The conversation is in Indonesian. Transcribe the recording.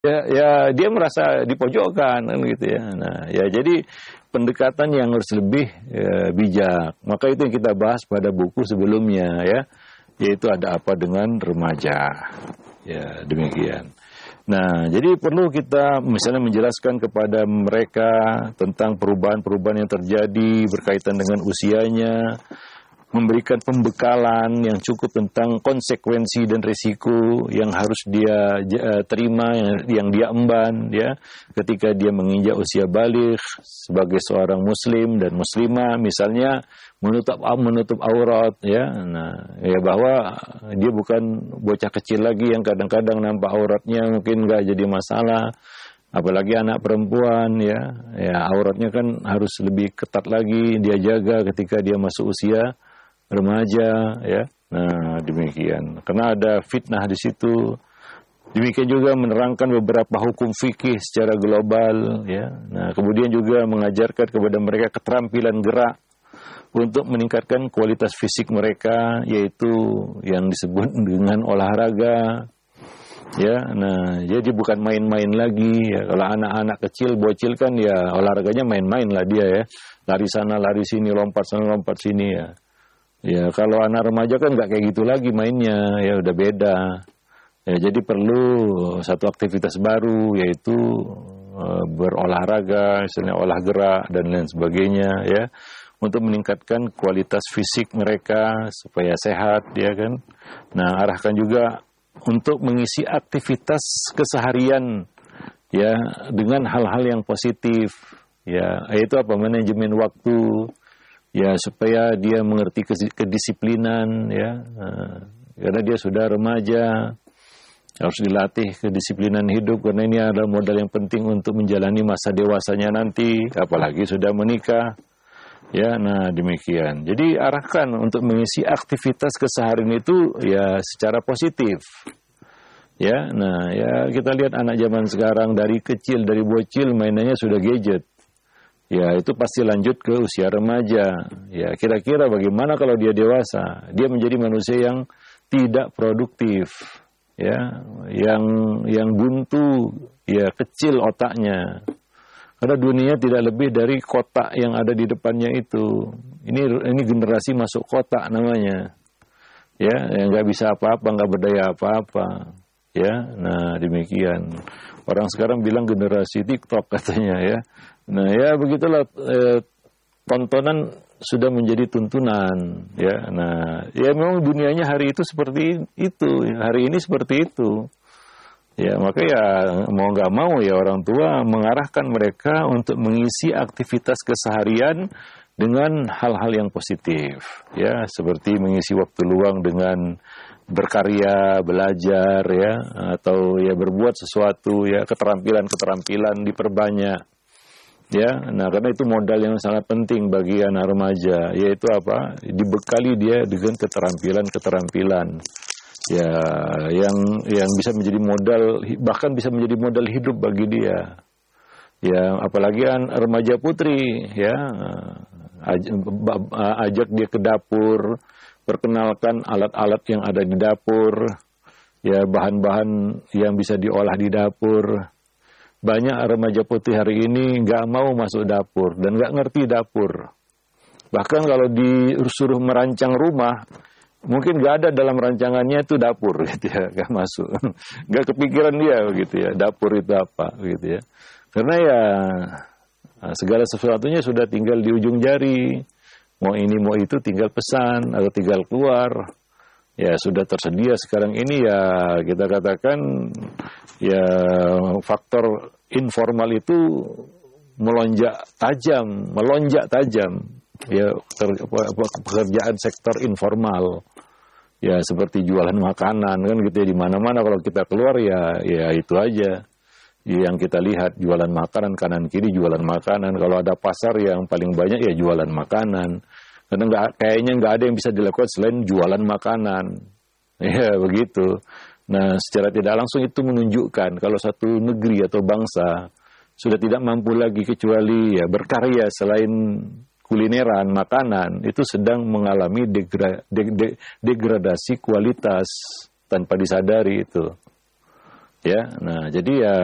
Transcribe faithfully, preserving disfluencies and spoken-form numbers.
ya, ya dia merasa dipojokkan kan gitu ya. Nah, ya jadi pendekatan yang harus lebih ya, bijak. Maka itu yang kita bahas pada buku sebelumnya ya, yaitu ada apa dengan remaja. Ya, demikian. Nah, jadi perlu kita misalnya menjelaskan kepada mereka tentang perubahan-perubahan yang terjadi berkaitan dengan usianya, memberikan pembekalan yang cukup tentang konsekuensi dan risiko yang harus dia uh, terima, yang, yang dia emban ya ketika dia menginjak usia baligh sebagai seorang muslim dan muslimah, misalnya menutup menutup aurat ya. Nah, ya bahwa dia bukan bocah kecil lagi yang kadang-kadang nampak auratnya mungkin enggak jadi masalah. Apalagi anak perempuan ya, ya auratnya kan harus lebih ketat lagi dia jaga ketika dia masuk usia remaja ya. Nah, demikian. Karena ada fitnah di situ. Demikian juga menerangkan beberapa hukum fikih secara global ya. Nah, kemudian juga mengajarkan kepada mereka keterampilan gerak untuk meningkatkan kualitas fisik mereka, yaitu yang disebut dengan olahraga. Ya, nah, jadi bukan main-main lagi ya. Kalau anak-anak kecil, bocil kan ya olahraganya main-main lah dia ya. Lari sana, lari sini, lompat sana, lompat sini ya. Ya, kalau anak remaja kan nggak kayak gitu lagi mainnya, ya udah beda. Ya, jadi perlu satu aktivitas baru, yaitu uh, berolahraga, misalnya olah gerak dan lain sebagainya, ya, untuk meningkatkan kualitas fisik mereka supaya sehat, ya kan. Nah, arahkan juga untuk mengisi aktivitas keseharian, ya, dengan hal-hal yang positif, ya, yaitu apa, manajemen waktu. Ya, supaya dia mengerti kedisiplinan, ya, karena dia sudah remaja, harus dilatih kedisiplinan hidup, karena ini adalah modal yang penting untuk menjalani masa dewasanya nanti, apalagi sudah menikah, ya, nah demikian. Jadi arahkan untuk mengisi aktivitas keseharian itu, ya, secara positif, ya, nah, ya, kita lihat anak zaman sekarang dari kecil, dari bocil mainannya sudah gadget. Ya, itu pasti lanjut ke usia remaja. Ya, kira-kira bagaimana kalau dia dewasa? Dia menjadi manusia yang tidak produktif, ya, yang yang buntu, ya, kecil otaknya. Karena dunia tidak lebih dari kotak yang ada di depannya itu. Ini ini generasi masuk kotak namanya. Ya, yang nggak bisa apa-apa, nggak berdaya apa-apa. Ya, nah demikian. Orang sekarang bilang generasi TikTok katanya ya. Nah ya begitulah, eh, tontonan sudah menjadi tuntunan ya. Nah ya memang dunianya hari itu seperti itu, hari ini seperti itu. Ya maka ya mau nggak mau ya orang tua mengarahkan mereka untuk mengisi aktivitas keseharian dengan hal-hal yang positif ya, seperti mengisi waktu luang dengan berkarya, belajar ya, atau ya berbuat sesuatu ya, keterampilan-keterampilan diperbanyak. Ya, nah karena itu modal yang sangat penting bagi anak remaja, yaitu apa? Dibekali dia dengan keterampilan-keterampilan, ya, yang yang bisa menjadi modal, bahkan bisa menjadi modal hidup bagi dia. Ya, apalagi an remaja putri, ya, ajak dia ke dapur, perkenalkan alat-alat yang ada di dapur, ya, bahan-bahan yang bisa diolah di dapur. Banyak remaja putih hari ini nggak mau masuk dapur dan nggak ngerti dapur. Bahkan kalau disuruh merancang rumah, mungkin nggak ada dalam rancangannya itu dapur, gitu ya, nggak masuk, nggak kepikiran dia, gitu ya, dapur itu apa, gitu ya. Karena ya segala sesuatunya sudah tinggal di ujung jari, mau ini mau itu tinggal pesan atau tinggal keluar. Ya sudah tersedia sekarang ini, ya kita katakan ya faktor informal itu melonjak tajam, melonjak tajam ya, pekerjaan sektor informal ya, seperti jualan makanan kan gitu ya, di mana-mana kalau kita keluar ya ya itu aja yang kita lihat, jualan makanan kanan kiri, jualan makanan. Kalau ada pasar yang paling banyak ya jualan makanan. Karena nggak, kayaknya nggak ada yang bisa dilakukan selain jualan makanan, ya begitu. Nah, secara tidak langsung itu menunjukkan kalau satu negeri atau bangsa sudah tidak mampu lagi kecuali ya berkarya selain kulineran, makanan, itu sedang mengalami degra, de, de, degradasi kualitas tanpa disadari itu. Ya, nah jadi ya